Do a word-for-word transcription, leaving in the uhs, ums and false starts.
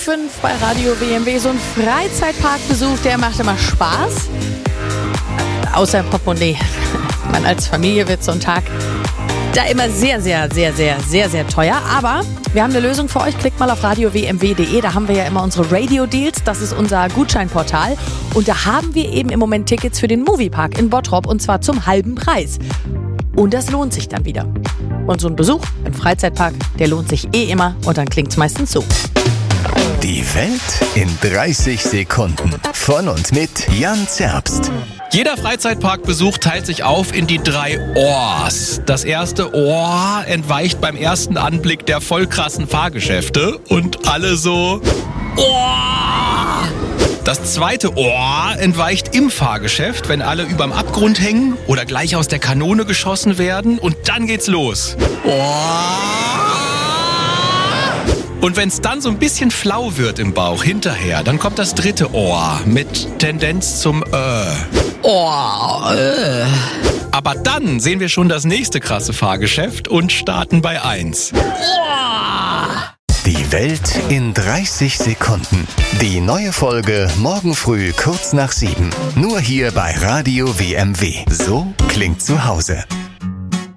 fünf bei Radio W M W. So ein Freizeitparkbesuch, der macht immer Spaß. Außer im Portemonnaie. Man als Familie wird so ein Tag da immer sehr, sehr, sehr, sehr, sehr, sehr teuer. Aber wir haben eine Lösung für euch. Klickt mal auf radio w m w punkt d e. Da haben wir ja immer unsere Radio-Deals. Das ist unser Gutscheinportal. Und da haben wir eben im Moment Tickets für den Moviepark in Bottrop. Und zwar zum halben Preis. Und das lohnt sich dann wieder. Und so ein Besuch im Freizeitpark, der lohnt sich eh immer. Und dann klingt's meistens so. Die Welt in dreißig Sekunden. Von und mit Jan Zerbst. Jeder Freizeitparkbesuch teilt sich auf in die drei Ohrs. Das erste Ohr entweicht beim ersten Anblick der voll krassen Fahrgeschäfte und alle so Ohr. Das zweite Ohr entweicht im Fahrgeschäft, wenn alle überm Abgrund hängen oder gleich aus der Kanone geschossen werden und dann geht's los. Ohr. Und wenn es dann so ein bisschen flau wird im Bauch hinterher, dann kommt das dritte Ohr mit Tendenz zum Äh. Oh, äh. Aber dann sehen wir schon das nächste krasse Fahrgeschäft und starten bei eins. Die Welt in dreißig Sekunden. Die neue Folge morgen früh kurz nach sieben. Nur hier bei Radio W M W. So klingt zu Hause.